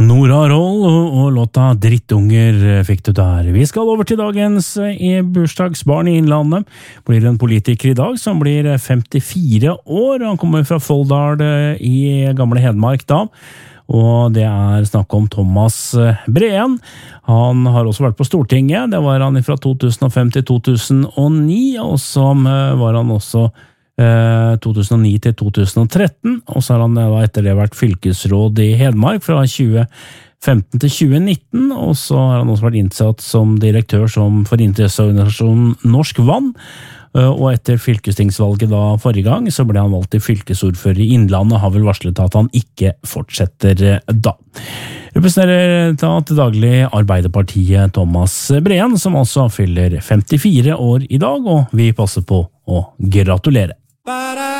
Nora Roll og låta Drittunger fikk du der. Vi skal over til dagens bursdagsbarn i Innlandet. Blir en politiker i dag som blir 54 år. Han kommer fra Folldal i gamle Hedmark da. Og det snakk om Thomas Breen. Han har også vært på Stortinget. Det var han fra 2005 til 2009, og så var han også 2009 til 2013, og så har han etter det vært fylkesråd i Hedmark fra 2015 til 2019, og så har han også vært innsatt som direktør for interesseorganisasjonen Norsk Vann, og etter fylkestingsvalget da forrige gang, så ble han valgt til fylkesordfører i Innlandet, og har vel varslet at han ikke fortsetter da. Representerer da til daglig Arbeiderpartiet Thomas Breen, som altså fyller 54 år i dag, og vi passer på å gratulere.